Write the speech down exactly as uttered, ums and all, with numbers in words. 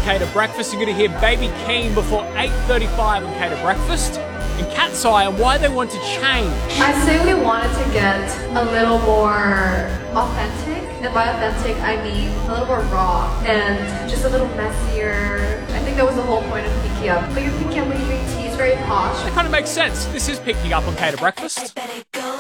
Cater Breakfast. You're going to hear Baby Keem before eight thirty-five on Cater Breakfast. And Cat's Eye on why they want to change. I say we wanted to get a little more authentic. And by authentic, I mean a little more raw and just a little messier. I think that was the whole point of Pinky Up. But you're Pinky Up when you drink tea, it's very posh. That kind of makes sense. This is Picking Up on Cater Breakfast. I bet it goes